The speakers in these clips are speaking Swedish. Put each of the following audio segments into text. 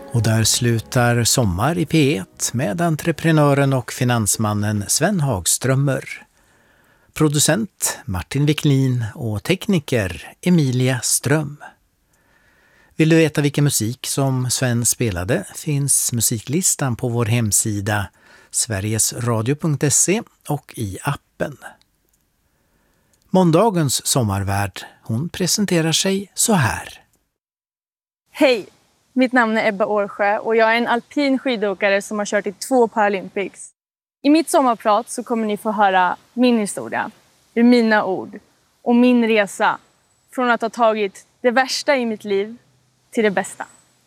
Och där slutar Sommar i P1 med entreprenören och finansmannen Sven Hagströmer. Producent Martin Wiklin och tekniker Emilia Ström. Vill du veta vilken musik som Sven spelade finns musiklistan på vår hemsida sverigesradio.se och i appen. Måndagens sommarvärd, hon presenterar sig så här. Hej, mitt namn är Ebba Årsjö och jag är en alpin skidåkare som har kört i 2 Paralympics. I mitt sommarprat så kommer ni få höra min historia, ur mina ord och min resa från att ha tagit det värsta i mitt liv till det bästa.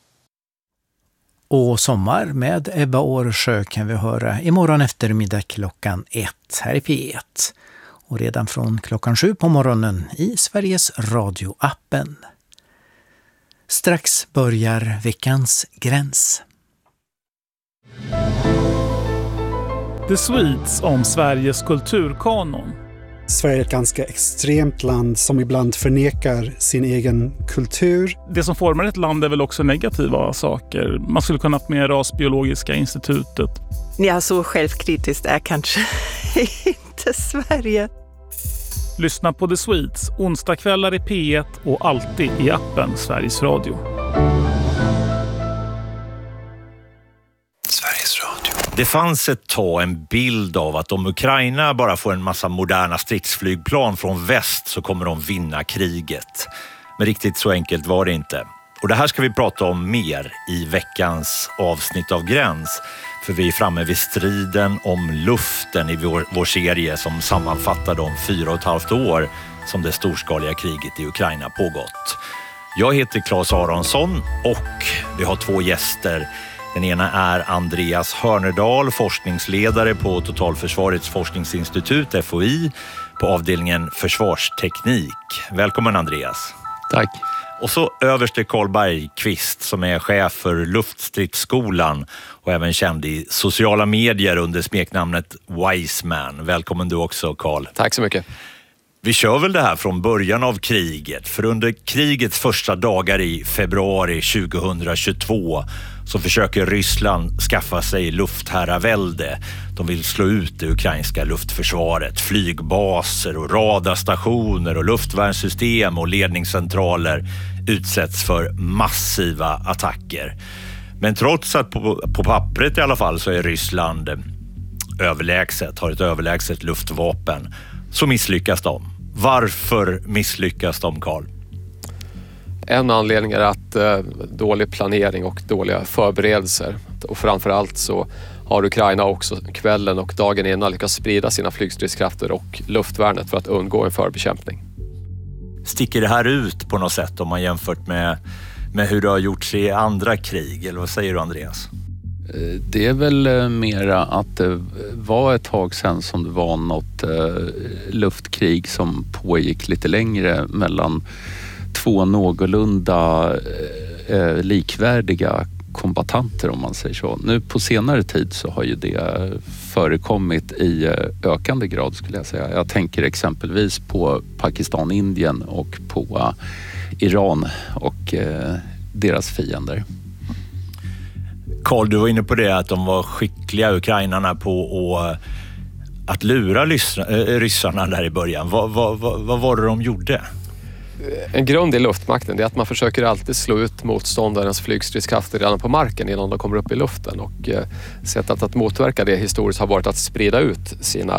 Och Sommar med Ebba Årsjö kan vi höra imorgon eftermiddag klockan 1 här i P1. Och redan från klockan 7 på morgonen i Sveriges Radio-appen. Strax börjar veckans gräns. The Swedes om Sveriges kulturkanon. Sverige är ett ganska extremt land som ibland förnekar sin egen kultur. Det som formar ett land är väl också negativa saker. Man skulle kunna ha med Rasbiologiska institutet. Ja, så självkritiskt är kanske inte Sverige. Lyssna på The Swedes onsdagskvällar i P1 och alltid i appen Sveriges Radio. Sveriges Radio. Det fanns ett tag en bild av att om Ukraina bara får en massa moderna stridsflygplan från väst så kommer de vinna kriget. Men riktigt så enkelt var det inte. Och det här ska vi prata om mer i veckans avsnitt av Gräns. För vi är framme vid striden om luften i vår serie som sammanfattar de 4,5 år som det storskaliga kriget i Ukraina pågått. Jag heter Claes Aronsson och vi har 2 gäster. Den ena är Andreas Hörnedal, forskningsledare på Totalförsvarets forskningsinstitut, FOI, på avdelningen försvarsteknik. Välkommen Andreas. Tack. Och så överste Carl Bergqvist som är chef för Luftstridsskolan och även känd i sociala medier under smeknamnet Wiseman. Välkommen du också, Carl. Tack så mycket. Vi kör väl det här från början av kriget. För under krigets första dagar i februari 2022 så försöker Ryssland skaffa sig luftherravälde. De vill slå ut det ukrainska luftförsvaret. Flygbaser och radarstationer och luftvärnssystem och ledningscentraler utsätts för massiva attacker. Men trots att på pappret i alla fall så är Ryssland överlägset, har ett överlägset luftvapen, så misslyckas de. Varför misslyckas de, Carl? En anledning är att dålig planering och dåliga förberedelser. Och framförallt så har Ukraina också kvällen och dagen innan lyckats sprida sina flygstridskrafter och luftvärnet för att undgå en förbekämpning. Sticker det här ut på något sätt om man jämfört med hur det har gjorts i andra krig? Eller vad säger du, Andreas? Det är väl mera att det var ett tag sedan som det var något luftkrig som pågick lite längre mellan 2 någorlunda likvärdiga kombatanter, om man säger så. Nu på senare tid så har ju det förekommit i ökande grad, skulle jag säga. Jag tänker exempelvis på Pakistan, Indien och på Iran och deras fiender. Carl, du var inne på det att de var skickliga, ukrainarna, på att lura ryssarna där i början. Vad var det de gjorde? En grund i luftmakten är att man försöker alltid slå ut motståndarens flygstridskrafter redan på marken innan de kommer upp i luften. Och sättet att motverka det historiskt har varit att sprida ut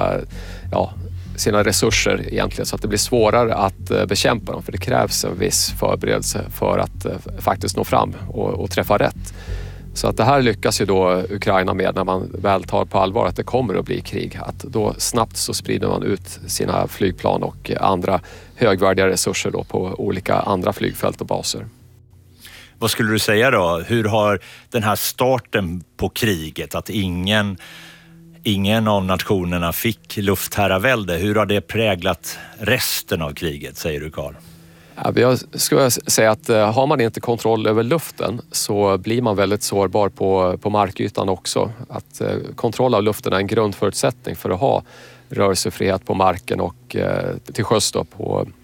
sina resurser egentligen, så att det blir svårare att bekämpa dem. För det krävs en viss förberedelse för att faktiskt nå fram och träffa rätt. Så att det här lyckas ju då Ukraina med när man väl tar på allvar att det kommer att bli krig. Att då snabbt så sprider man ut sina flygplan och andra högvärdiga resurser då på olika andra flygfält och baser. Vad skulle du säga då? Hur har den här starten på kriget, att ingen av nationerna fick luftherravälde, hur har det präglat resten av kriget, säger du, Carl? Ja, jag skulle säga att har man inte kontroll över luften så blir man väldigt sårbar på markytan också. Att kontroll av luften är en grundförutsättning för att ha rörelsefrihet på marken och till sjöss då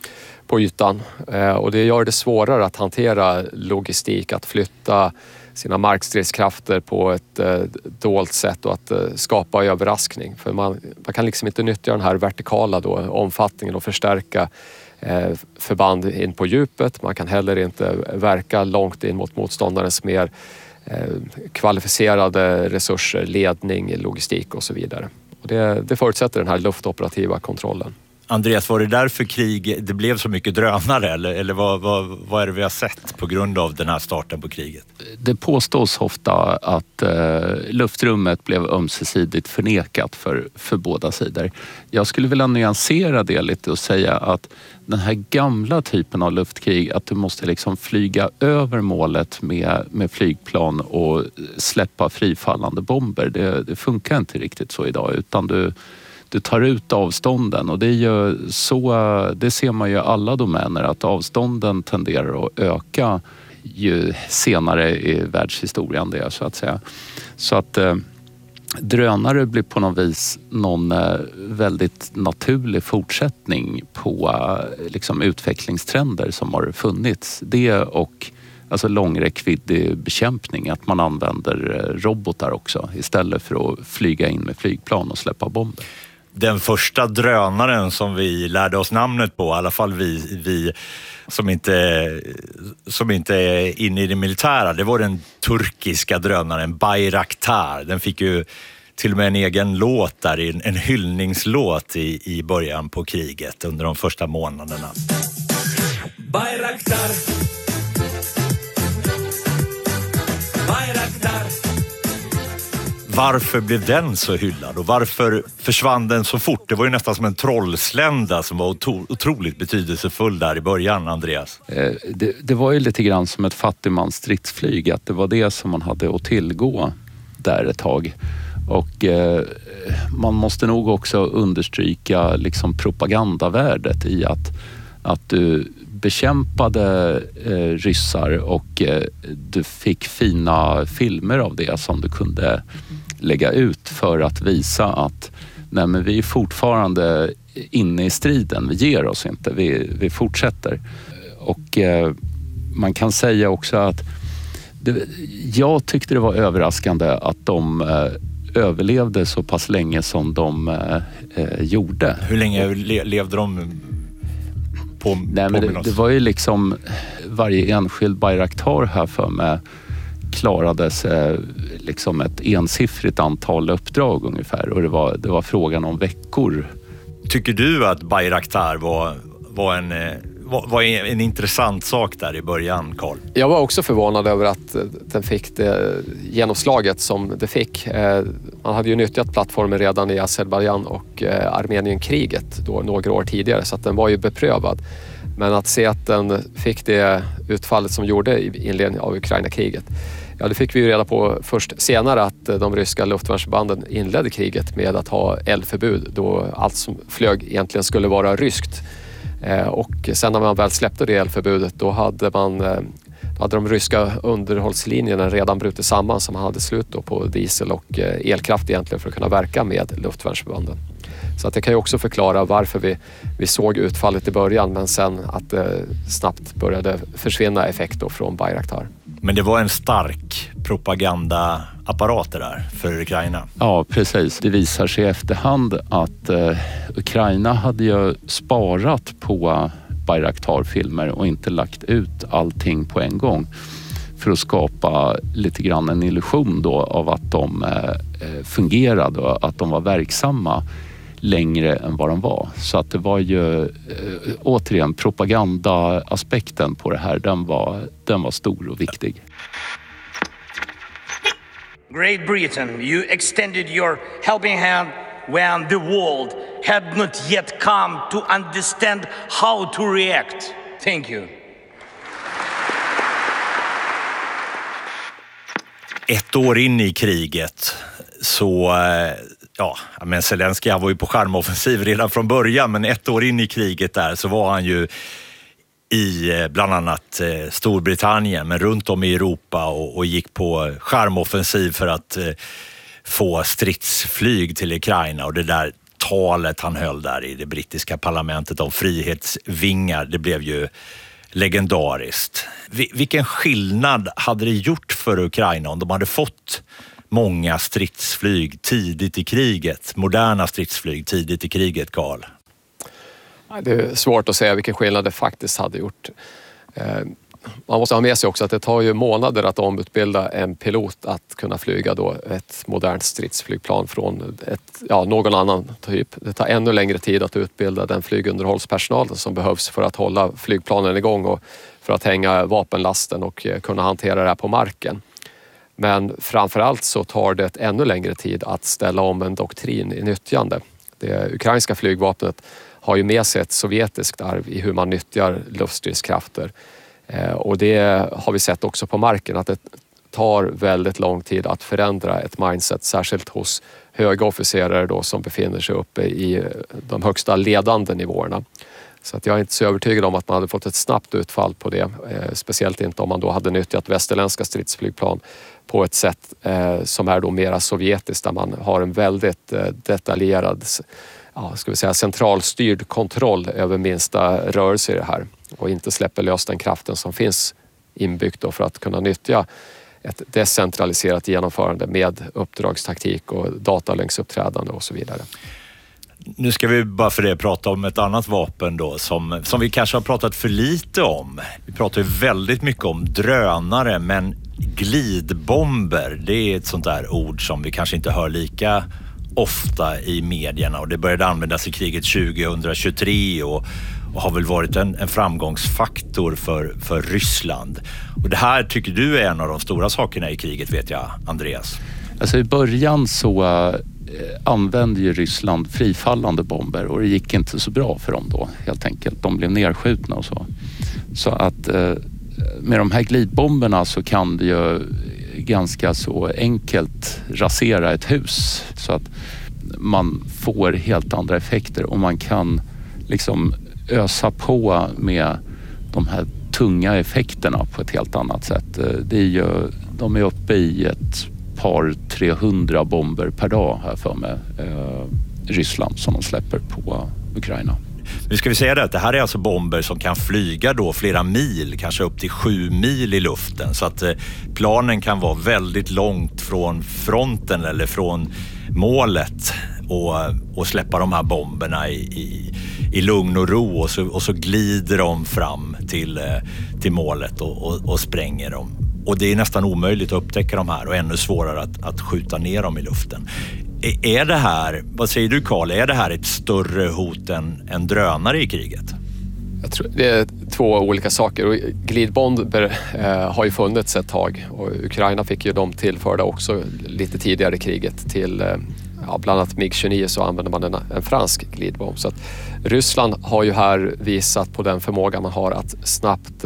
på ytan. Och det gör det svårare att hantera logistik, att flytta sina markstridskrafter på ett dolt sätt och att skapa överraskning. För man kan liksom inte nyttja den här vertikala då, omfattningen och förstärka förband in på djupet. Man kan heller inte verka långt in mot motståndarens mer kvalificerade resurser, ledning, logistik och så vidare. Och det förutsätter den här luftoperativa kontrollen. Andreas, var det därför det blev så mycket drönare eller vad är det vi har sett på grund av den här starten på kriget? Det påstås ofta att luftrummet blev ömsesidigt förnekat för båda sidor. Jag skulle vilja nyansera det lite och säga att den här gamla typen av luftkrig, att du måste liksom flyga över målet med flygplan och släppa frifallande bomber. Det funkar inte riktigt så idag, utan du tar ut avstånden, och det ser man ju i alla domäner, att avstånden tenderar att öka ju senare i världshistorien det är, så att säga. Så att drönare blir på något vis någon väldigt naturlig fortsättning på liksom utvecklingstrender som har funnits. Det och alltså långräckviddig bekämpning, att man använder robotar också istället för att flyga in med flygplan och släppa bomber. Den första drönaren som vi lärde oss namnet på, i alla fall vi som inte är inne i det militära, det var den turkiska drönaren Bayraktar. Den fick ju till och med en egen låt där, en hyllningslåt i början på kriget under de första månaderna. Bayraktar. Varför blev den så hyllad och varför försvann den så fort? Det var ju nästan som en trollslända som var otroligt betydelsefull där i början, Andreas. Det var ju lite grann som ett fattigmans stridsflyg, att det var det som man hade att tillgå där ett tag. Och man måste nog också understryka liksom propagandavärdet i att du bekämpade ryssar och du fick fina filmer av det som du kunde lägga ut för att visa att nej, men vi är fortfarande inne i striden, vi ger oss inte, vi fortsätter. Och man kan säga också att jag tyckte det var överraskande att de överlevde så pass länge som de gjorde. Hur länge levde de? Nej, men det var ju liksom varje enskild Bayraktar här för mig klarades liksom ett ensiffrigt antal uppdrag ungefär, och det var frågan om veckor. Tycker du att Bayraktar var en intressant sak där i början, Carl? Jag var också förvånad över att den fick det genomslaget som det fick. Man hade ju nyttjat plattformen redan i Azerbaijan och Armenienkriget då några år tidigare, så att den var ju beprövad. Men att se att den fick det utfallet som gjorde i inledningen av Ukraina-kriget, ja, det fick vi ju reda på först senare, att de ryska luftvärnsbanden inledde kriget med att ha eldförbud då allt som flög egentligen skulle vara ryskt. Och sen när man väl släppte det eldförbudet, då hade de ryska underhållslinjerna redan brutit samman, som man hade slut då på diesel och elkraft egentligen för att kunna verka med luftvärnsbanden. Så att det kan ju också förklara varför vi såg utfallet i början, men sen att det snabbt började försvinna effekt då från Bayraktar. Men det var en stark propagandaapparat där för Ukraina. Ja, precis. Det visar sig i efterhand att Ukraina hade ju sparat på Bayraktar-filmer och inte lagt ut allting på en gång för att skapa lite grann en illusion då av att de fungerade och att de var verksamma längre än vad de var. Så att det var ju återigen propagandaaspekten på det här, den var stor och viktig. Great Britain, you extended your helping hand when the world had not yet come to understand how to react. Thank you. Ett år in i kriget så men Zelensky, han var ju på charmoffensiv redan från början, men ett år in i kriget där så var han ju i bland annat Storbritannien, men runt om i Europa och gick på charmoffensiv för att få stridsflyg till Ukraina, och det där talet han höll där i det brittiska parlamentet om frihetsvingar, det blev ju legendariskt. Vilken skillnad hade det gjort för Ukraina om de hade fått många stridsflyg tidigt i kriget, moderna stridsflyg tidigt i kriget, Carl? Det är svårt att säga vilken skillnad det faktiskt hade gjort. Man måste ha med sig också att det tar ju månader att omutbilda en pilot att kunna flyga då ett modernt stridsflygplan från någon annan typ. Det tar ännu längre tid att utbilda den flygunderhållspersonal som behövs för att hålla flygplanen igång och för att hänga vapenlasten och kunna hantera det här på marken. Men framförallt så tar det ännu längre tid att ställa om en doktrin i nyttjande. Det ukrainska flygvapnet har ju med sig ett sovjetiskt arv i hur man nyttjar luftstridskrafter. Och det har vi sett också på marken, att det tar väldigt lång tid att förändra ett mindset, särskilt hos höga officerare då som befinner sig uppe i de högsta ledande nivåerna. Så att jag är inte så övertygad om att man hade fått ett snabbt utfall på det, speciellt inte om man då hade nyttjat västerländska stridsflygplan på ett sätt som är då mera sovjetiskt, där man har en väldigt detaljerad, centralstyrd kontroll över minsta rörelse i det här och inte släpper lös den kraften som finns inbyggt då för att kunna nyttja ett decentraliserat genomförande med uppdragstaktik och datalänksuppträdande och så vidare. Nu ska vi bara för det prata om ett annat vapen då som vi kanske har pratat för lite om. Vi pratar ju väldigt mycket om drönare, men glidbomber, det är ett sånt där ord som vi kanske inte hör lika ofta i medierna, och det började användas i kriget 2023 och har väl varit en framgångsfaktor för Ryssland. Och det här tycker du är en av de stora sakerna i kriget, vet jag, Andreas. Alltså i början så använde ju Ryssland frifallande bomber och det gick inte så bra för dem då, helt enkelt. De blev nedskjutna och så. Så att med de här glidbomberna så kan det ju ganska så enkelt rasera ett hus, så att man får helt andra effekter och man kan liksom ösa på med de här tunga effekterna på ett helt annat sätt. Det är ju, de är uppe i ett par 300 bomber per dag här för mig, Ryssland, som de släpper på Ukraina. Nu ska vi säga att det här är alltså bomber som kan flyga då flera mil, kanske upp till 7 mil i luften, så att planen kan vara väldigt långt från fronten eller från målet och släppa de här bomberna i lugn och ro och så glider de fram till målet och spränger dem. Och det är nästan omöjligt att upptäcka de här och ännu svårare att skjuta ner dem i luften. Är det här, vad säger du Carl, är det här ett större hot än drönare i kriget? Jag tror det är två olika saker. Och glidbomber har ju funnits ett tag och Ukraina fick ju dem tillförda också lite tidigare i kriget till bland annat MiG-29, så använder man en fransk glidbomb. Så att Ryssland har ju här visat på den förmåga man har att snabbt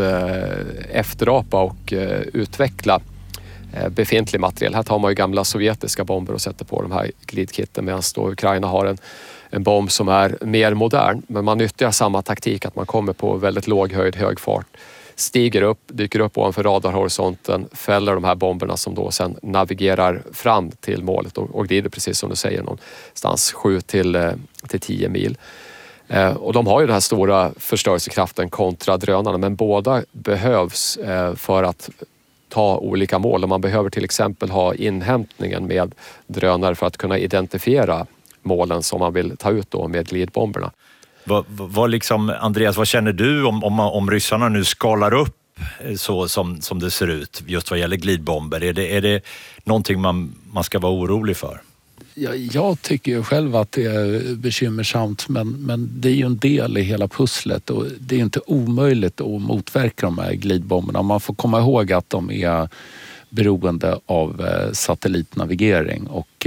efterapa och utveckla befintlig materiel. Här tar man ju gamla sovjetiska bomber och sätter på de här glidkitten, medan då Ukraina har en bomb som är mer modern, men man nyttjar samma taktik, att man kommer på väldigt låg höjd, hög fart, stiger upp, dyker upp ovanför radarhorisonten, fäller de här bomberna som då sen navigerar fram till målet och glider, precis som du säger, någonstans 7 till 10 mil. Och de har ju den här stora förstörelsekraften kontra drönarna, men båda behövs för att ta olika mål. Och man behöver till exempel ha inhämtningen med drönare för att kunna identifiera målen som man vill ta ut då med glidbomberna. Vad liksom, Andreas, vad känner du om ryssarna nu skalar upp så som det ser ut just vad gäller glidbomber? Är det någonting man ska vara orolig för? Jag tycker ju själv att det är bekymmersamt, men det är ju en del i hela pusslet och det är inte omöjligt att motverka de här glidbomberna. Man får komma ihåg att de är beroende av satellitnavigering och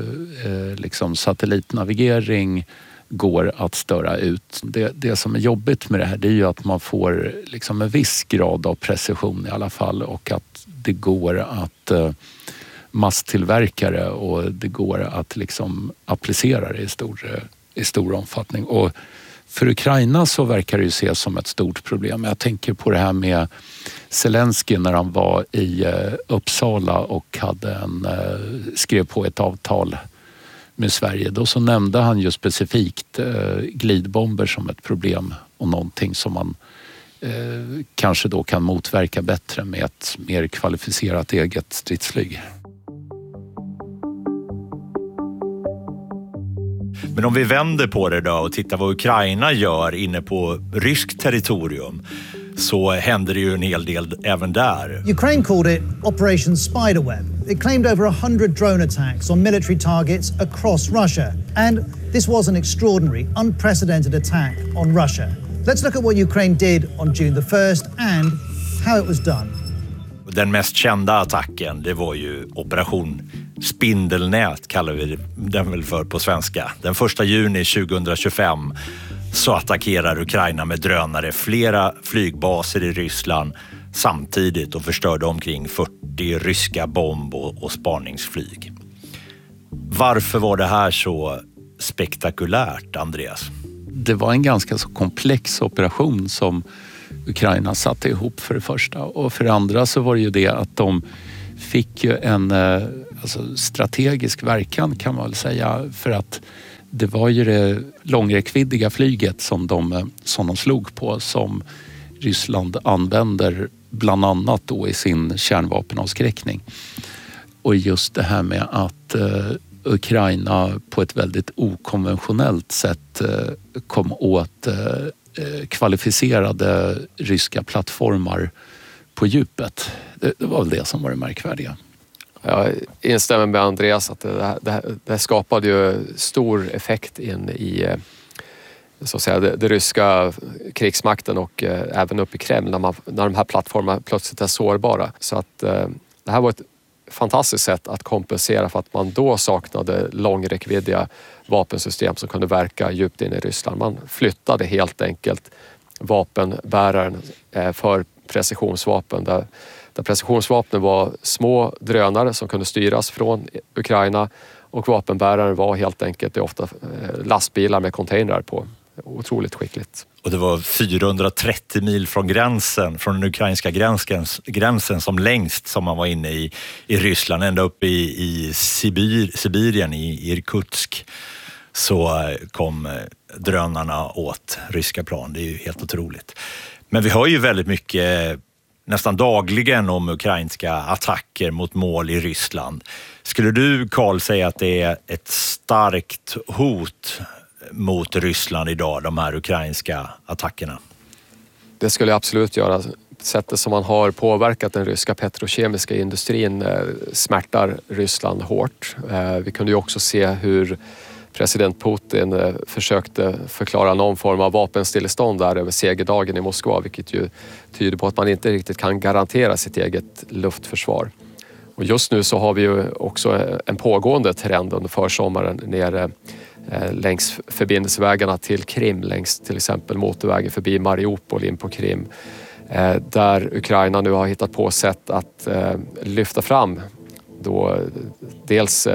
liksom satellitnavigering går att störa ut. Det som är jobbigt med det här, det är ju att man får liksom en viss grad av precision i alla fall, och att det går att masstillverka det och det går att liksom applicera det i stor omfattning. Och för Ukraina så verkar det ju ses som ett stort problem. Jag tänker på det här med Zelensky när han var i Uppsala och skrev på ett avtal med Sverige, då så nämnde han ju specifikt glidbomber som ett problem och någonting som man kanske då kan motverka bättre med ett mer kvalificerat eget stridsflyg. Men om vi vänder på det då och tittar vad Ukraina gör inne på ryskt territorium, så händer det ju en hel del även där. Ukraine called it Operation Spiderweb. It claimed over 100 drone attacks on military targets across Russia. And this was an extraordinary, unprecedented attack on Russia. Let's look at what Ukraine did on June the 1st and how it was done. Den mest kända attacken, det var ju Operation Spindelnät, kallar vi den väl för på svenska. Den 1 juni 2025 så attackerar Ukraina med drönare flera flygbaser i Ryssland samtidigt och förstörde omkring 40 ryska bomb- och spaningsflyg. Varför var det här så spektakulärt, Andreas? Det var en ganska så komplex operation som Ukraina satte ihop för det första. Och för det andra så var det ju det att de fick ju en strategisk verkan, kan man väl säga. För att det var ju det långräckviddiga flyget som de slog på, som Ryssland använder bland annat då i sin kärnvapenavskräckning. Och just det här med att Ukraina på ett väldigt okonventionellt sätt kom åt kvalificerade ryska plattformar på djupet. Det var väl det som var det märkvärdiga. Jag instämmer med Andreas att det skapade ju stor effekt in i så att säga, det ryska krigsmakten och även upp i Kreml när de här plattformarna plötsligt är sårbara. Så att det här var ett fantastiskt sätt att kompensera för att man då saknade långräckviddiga vapensystem som kunde verka djupt in i Ryssland. Man flyttade helt enkelt vapenbäraren för precisionsvapen där precisionsvapnen var små drönare som kunde styras från Ukraina och vapenbäraren var helt enkelt ofta lastbilar med containrar på. Otroligt skickligt. Och det var 430 mil från den ukrainska gränsen som längst som man var inne i Ryssland, ända upp i Sibirien, i Irkutsk, så kom drönarna åt ryska plan. Det är ju helt otroligt. Men vi hör ju väldigt mycket, nästan dagligen, om ukrainska attacker mot mål i Ryssland. Skulle du, Carl, säga att det är ett starkt hot mot Ryssland idag, de här ukrainska attackerna? Det skulle jag absolut göra. Sättet som man har påverkat den ryska petrokemiska industrin smärtar Ryssland hårt. Vi kunde ju också se hur president Putin försökte förklara någon form av vapenstillestånd där över segerdagen i Moskva, vilket ju tyder på att man inte riktigt kan garantera sitt eget luftförsvar. Och just nu så har vi ju också en pågående trend under försommaren nere längs förbindelsevägarna till Krim, längs till exempel motorvägen förbi Mariupol in på Krim, där Ukraina nu har hittat på sätt att lyfta fram då dels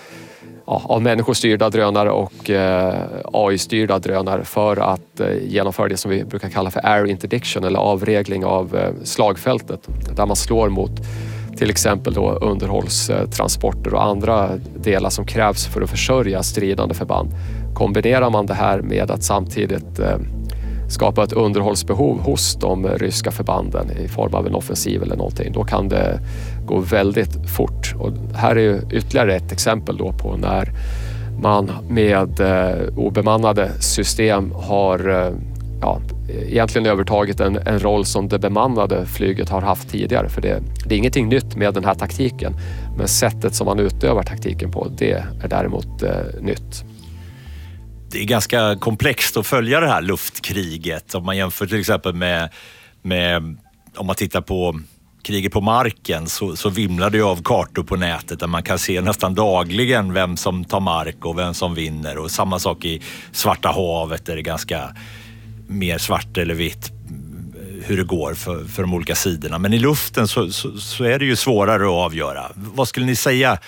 av människostyrda drönare och AI-styrda drönare för att genomföra det som vi brukar kalla för air interdiction eller avregling av slagfältet, där man slår mot till exempel då underhållstransporter och andra delar som krävs för att försörja stridande förband. Kombinerar man det här med att samtidigt skapa ett underhållsbehov hos de ryska förbanden i form av en offensiv eller någonting, då kan det gå väldigt fort. Och här är ju ytterligare ett exempel då på när man med obemannade system har egentligen övertagit en roll som det bemannade flyget har haft tidigare. För det är ingenting nytt med den här taktiken, men sättet som man utövar taktiken på, det är däremot nytt. Det är ganska komplext att följa det här luftkriget. Om man jämför till exempel med om man tittar på kriget på marken, så vimlar det ju av kartor på nätet där man kan se nästan dagligen vem som tar mark och vem som vinner. Och samma sak i Svarta havet, där det är ganska mer svart eller vitt hur det går för de olika sidorna. Men i luften så är det ju svårare att avgöra. Vad skulle ni säga?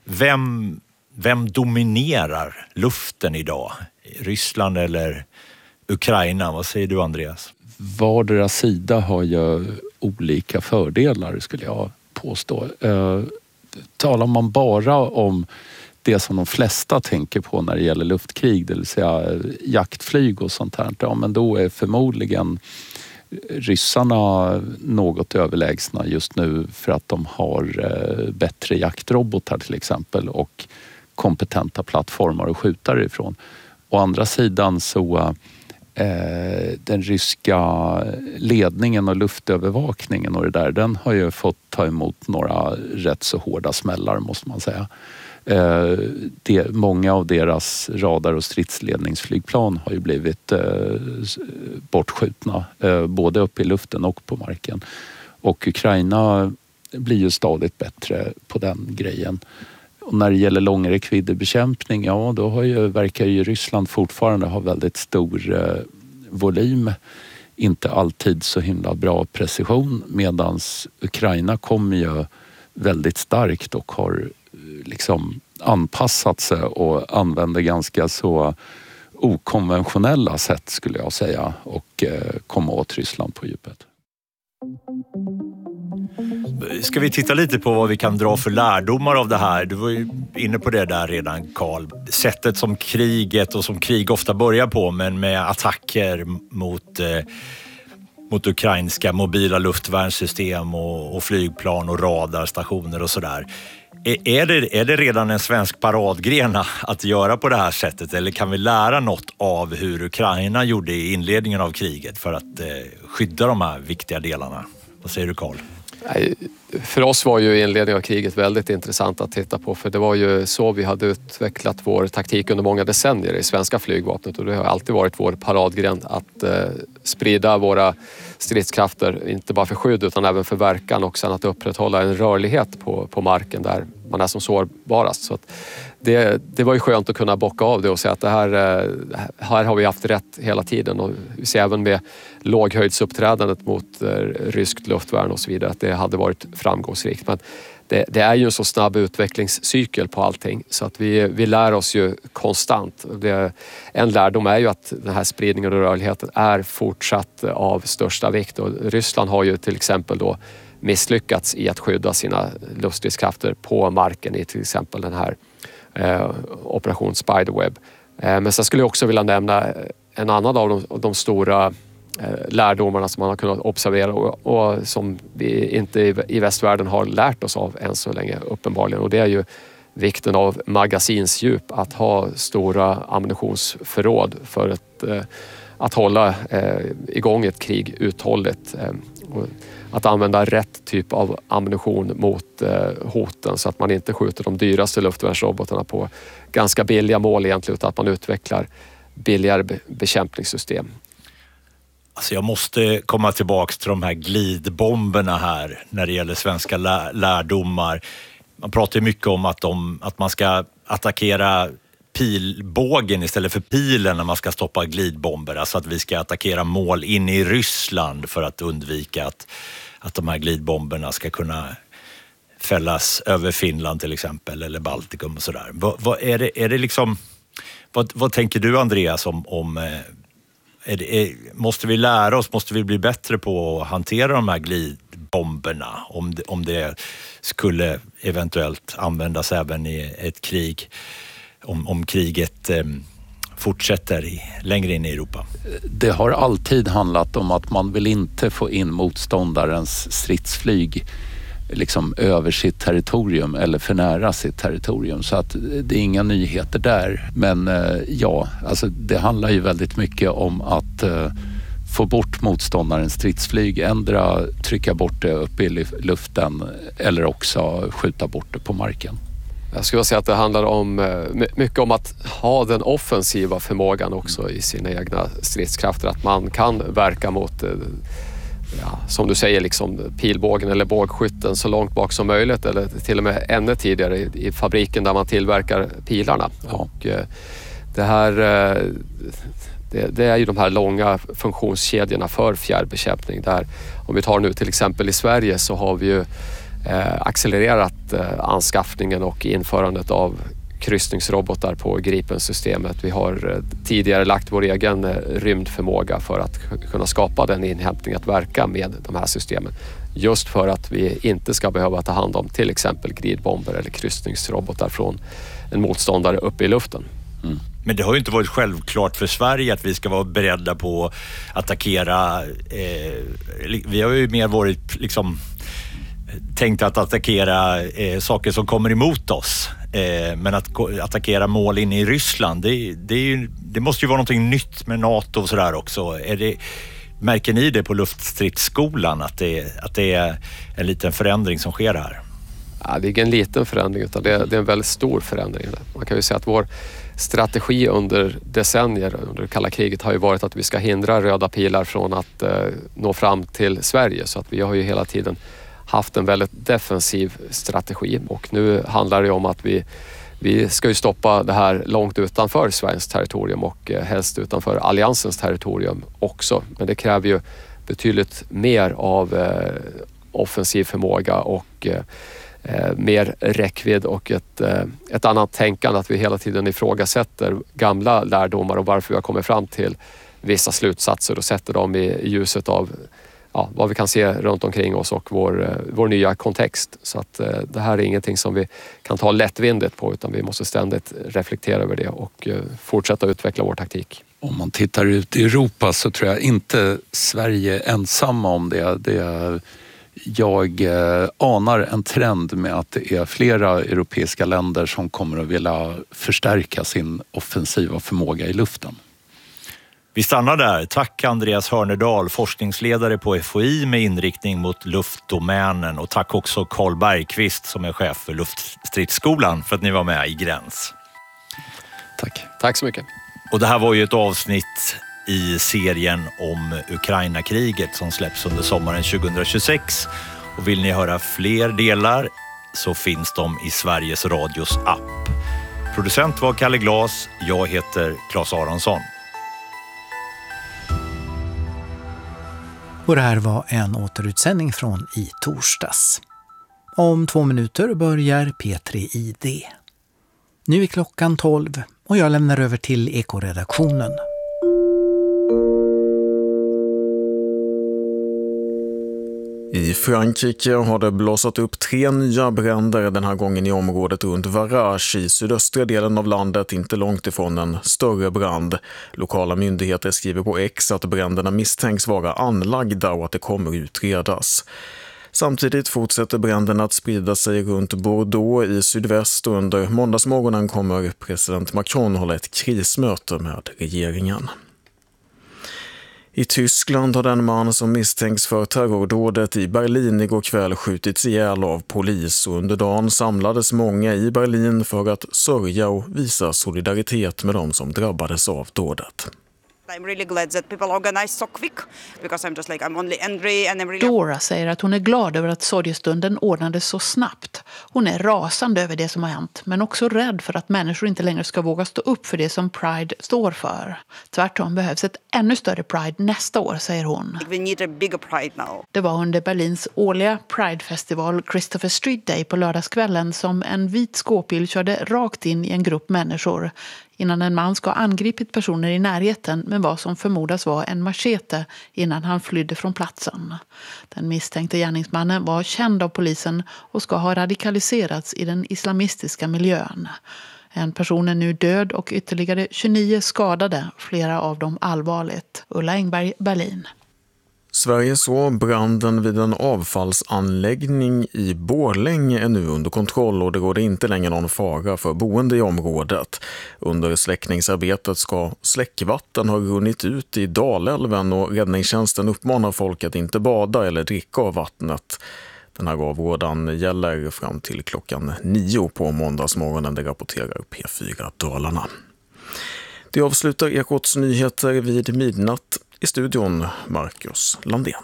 Vem dominerar luften idag? Ryssland eller Ukraina? Vad säger du, Andreas? Vardera sida har ju olika fördelar, skulle jag påstå. Talar man bara om det som de flesta tänker på när det gäller luftkrig, det vill säga jaktflyg och sånt här, ja, men då är förmodligen ryssarna något överlägsna just nu för att de har bättre jaktrobotar till exempel och kompetenta plattformar att skjuta ifrån. Å andra sidan så den ryska ledningen och luftövervakningen och det där, den har ju fått ta emot några rätt så hårda smällar måste man säga. Många av deras radar- och stridsledningsflygplan har ju blivit bortskjutna både uppe i luften och på marken. Och Ukraina blir ju stadigt bättre på den grejen. Och när det gäller långräckviddebekämpning, ja då verkar ju Ryssland fortfarande ha väldigt stor volym. Inte alltid så himla bra precision, medan Ukraina kommer ju väldigt starkt och har liksom anpassat sig och använder ganska så okonventionella sätt skulle jag säga och komma åt Ryssland på djupet. Ska vi titta lite på vad vi kan dra för lärdomar av det här? Du var ju inne på det där redan, Carl. Sättet som kriget och som krig ofta börjar på, men med attacker mot ukrainska mobila luftvärnssystem och flygplan och radarstationer och sådär. Är det redan en svensk paradgren att göra på det här sättet, eller kan vi lära något av hur Ukraina gjorde i inledningen av kriget för att skydda de här viktiga delarna? Vad säger du, Carl? För oss var ju inledningen av kriget väldigt intressant att titta på, för det var ju så vi hade utvecklat vår taktik under många decennier i svenska flygvapnet, och det har alltid varit vår paradgren att sprida våra stridskrafter, inte bara för skydd utan även för verkan, och sen att upprätthålla en rörlighet på marken där man är som sårbarast. Så att det var ju skönt att kunna bocka av det och säga att det här har vi haft rätt hela tiden, och vi ser även med låghöjdsuppträdandet mot ryskt luftvärn och så vidare att det hade varit framgångsrikt. Men det är ju en så snabb utvecklingscykel på allting så att vi lär oss ju konstant. En lärdom är ju att den här spridningen och rörligheten är fortsatt av största vikt, och Ryssland har ju till exempel då misslyckats i att skydda sina luftstridskrafter på marken i till exempel den här operation Spiderweb. Men sen skulle jag också vilja nämna en annan av de stora lärdomarna som man har kunnat observera och som vi inte i västvärlden har lärt oss av än så länge uppenbarligen, och det är ju vikten av magasinsdjup, att ha stora ammunitionsförråd för att hålla igång ett krig uthålligt. Att använda rätt typ av ammunition mot hoten, så att man inte skjuter de dyraste luftvärnsrobotarna på ganska billiga mål egentligen, utan att man utvecklar billigare bekämpningssystem. Alltså jag måste komma tillbaka till de här glidbomberna här när det gäller svenska lärdomar. Man pratar ju mycket om att man ska attackera pilbågen istället för pilen när man ska stoppa glidbomber. Alltså att vi ska attackera mål in i Ryssland för att undvika att de här glidbomberna ska kunna fällas över Finland till exempel, eller Baltikum och sådär. Är det liksom, vad tänker du, Andreas, om måste vi lära oss, måste vi bli bättre på att hantera de här glidbomberna om det skulle eventuellt användas även i ett krig, om kriget fortsätter längre in i Europa? Det har alltid handlat om att man vill inte få in motståndarens stridsflyg liksom över sitt territorium eller för nära sitt territorium, så att det är inga nyheter där. Men ja, alltså det handlar ju väldigt mycket om att få bort motståndarens stridsflyg, ändra trycka bort det upp i luften eller också skjuta bort det på marken. Jag skulle säga att det handlar mycket om att ha den offensiva förmågan också i sina egna stridskrafter, att man kan verka mot som du säger, liksom pilbågen eller bågskytten så långt bak som möjligt, eller till och med ännu tidigare i fabriken där man tillverkar pilarna. Ja. Och det är ju de här långa funktionskedjorna för fjärrbekämpning där, om vi tar nu till exempel i Sverige, så har vi ju accelererat anskaffningen och införandet av kryssningsrobotar på Gripen-systemet. Vi har tidigare lagt vår egen rymdförmåga för att kunna skapa den inhämtning att verka med de här systemen. Just för att vi inte ska behöva ta hand om till exempel glidbomber eller kryssningsrobotar från en motståndare uppe i luften. Mm. Men det har ju inte varit självklart för Sverige att vi ska vara beredda på att attackera. Vi har ju mer varit liksom tänkt att attackera saker som kommer emot oss. Men att attackera mål inne i Ryssland, det måste ju vara någonting nytt med NATO och sådär också. Märker ni det på luftstridsskolan att det är en liten förändring som sker här? Ja, det är ingen liten förändring utan det är en väldigt stor förändring. Man kan ju säga att vår strategi under decennier under det kalla kriget har ju varit att vi ska hindra röda pilar från att nå fram till Sverige. Så att vi har ju hela tiden haft en väldigt defensiv strategi och nu handlar det om att vi ska ju stoppa det här långt utanför Sveriges territorium och helst utanför alliansens territorium också. Men det kräver ju betydligt mer av offensiv förmåga och mer räckvidd och ett annat tänkande, att vi hela tiden ifrågasätter gamla lärdomar och varför vi har kommit fram till vissa slutsatser och sätter dem i ljuset av vad vi kan se runt omkring oss och vår nya kontext. Så att det här är ingenting som vi kan ta lättvindigt på utan vi måste ständigt reflektera över det och fortsätta utveckla vår taktik. Om man tittar ut i Europa så tror jag inte Sverige är ensamma om det. Jag anar en trend med att det är flera europeiska länder som kommer att vilja förstärka sin offensiva förmåga i luften. Vi stannar där. Tack Andreas Hörnedal, forskningsledare på FOI med inriktning mot luftdomänen, och tack också Carl Bergqvist som är chef för luftstridsskolan för att ni var med i Gräns. Tack. Tack så mycket. Och det här var ju ett avsnitt i serien om Ukraina-kriget som släpps under sommaren 2026. Och vill ni höra fler delar så finns de i Sveriges Radios app. Producent var Kalle Glas, jag heter Claes Aronsson. Och det här var en återutsändning från i torsdags. Om 2 minuter börjar P3 ID. Nu är klockan 12 och jag lämnar över till Ekoredaktionen. I Frankrike har det blossat upp 3 nya bränder den här gången i området runt Varage i sydöstra delen av landet, inte långt ifrån en större brand. Lokala myndigheter skriver på X att bränderna misstänks vara anlagda och att det kommer utredas. Samtidigt fortsätter bränderna att sprida sig runt Bordeaux i sydväst och under måndagsmorgonen kommer president Macron hålla ett krismöte med regeringen. I Tyskland har den man som misstänks för terrordådet i Berlin igår kväll skjutits ihjäl av polis, och under dagen samlades många i Berlin för att sörja och visa solidaritet med de som drabbades av dådet. I'm really glad that people organize so quick because I'm only angry and I'm really... Dora säger att hon är glad över att sorgestunden ordnades så snabbt. Hon är rasande över det som har hänt, men också rädd för att människor inte längre ska våga stå upp för det som Pride står för. Tvärtom behövs ett ännu större Pride nästa år, säger hon. We need a bigger Pride now. Det var under Berlins årliga Pride-festival Christopher Street Day på lördagskvällen som en vit skåpbil körde rakt in i en grupp människor innan en man ska ha angripit personer i närheten med vad som förmodas vara en machete innan han flydde från platsen. Den misstänkte gärningsmannen var känd av polisen och ska ha radikaliserats i den islamistiska miljön. En person är nu död och ytterligare 29 skadade, flera av dem allvarligt. Ulla Engberg, Berlin. Sverige så branden vid en avfallsanläggning i Borlänge är nu under kontroll och det råder inte längre någon fara för boende i området. Under släckningsarbetet ska släckvatten ha runnit ut i Dalälven och räddningstjänsten uppmanar folk att inte bada eller dricka av vattnet. Den här avrådan gäller fram till klockan 9 på måndagsmorgonen, det rapporterar P4 Dalarna. Det avslutar Ekots nyheter vid midnatt. I studion Marcus Landén.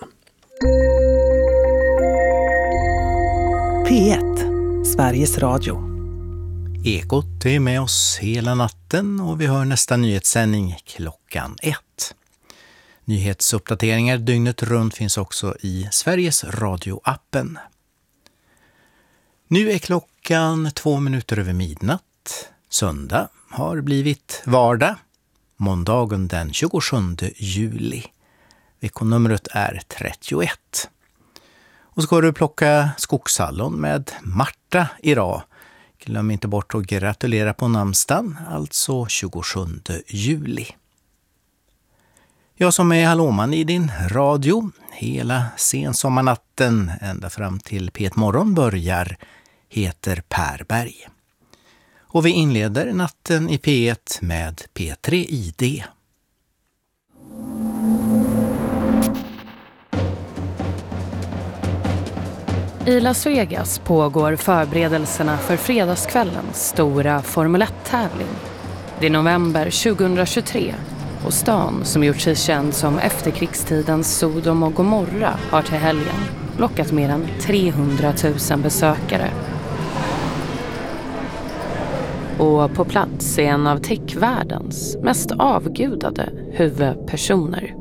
P1, Sveriges Radio. Ekot är med oss hela natten och vi hör nästa nyhetssändning klockan 1. Nyhetsuppdateringar dygnet runt finns också i Sveriges Radio-appen. Nu är klockan 2 minuter över midnatt. Söndag har blivit vardag. Måndagen den 27 juli. Vekonumret är 31. Och ska du plocka skogshallon med Marta idag. Glöm inte bort att gratulera på namnsdagen, alltså 27 juli. Jag som är hallåman i din radio hela sensommarnatten ända fram till P1 Morgon börjar heter Per Berg. Och vi inleder natten i P1 med P3 ID. I Las Vegas pågår förberedelserna för fredagskvällens stora Formel 1-tävling. Det är november 2023 och stan som gjort sig känd som efterkrigstidens Sodom och Gomorra har till helgen lockat mer än 300 000 besökare. Och på plats är en av techvärldens mest avgudade huvudpersoner.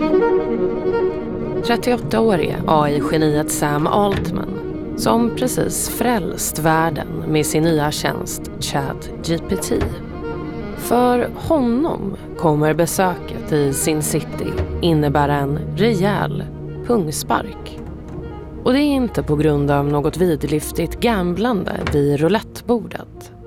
38-årige AI-geniet Sam Altman som precis frälst världen med sin nya tjänst ChatGPT. För honom kommer besöket i Sin City innebära en rejäl pungspark. Och det är inte på grund av något vidlyftigt gamblande vid roulettebordet.